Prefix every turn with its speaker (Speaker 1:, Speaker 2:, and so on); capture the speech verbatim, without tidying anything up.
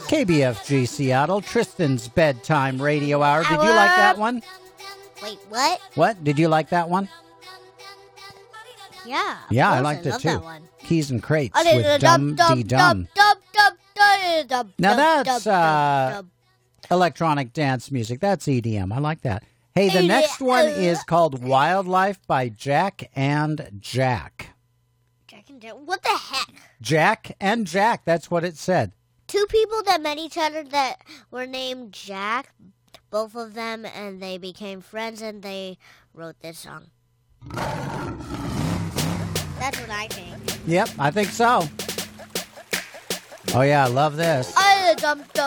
Speaker 1: K B F G Seattle, Tristan's Bedtime Radio Hour. Did you like that one?
Speaker 2: Wait, what?
Speaker 1: What? Did you like that one?
Speaker 2: Yeah.
Speaker 1: Yeah, I
Speaker 2: I
Speaker 1: liked it
Speaker 2: love
Speaker 1: too.
Speaker 2: That one.
Speaker 1: Keys and Crates
Speaker 2: Oh,
Speaker 1: with Dum Dee Dum. Now that's uh, electronic dance music. That's E D M. I like that. Hey, the next one is called Wildlife by Jack and Jack.
Speaker 2: Jack and Jack. What the heck?
Speaker 1: Jack and Jack. That's what it said.
Speaker 2: Two people that met each other that were named Jack, both of them, and they became friends, and they wrote this song. That's what I think.
Speaker 1: Yep, I think so. Oh, yeah, I love this.
Speaker 2: I dum dum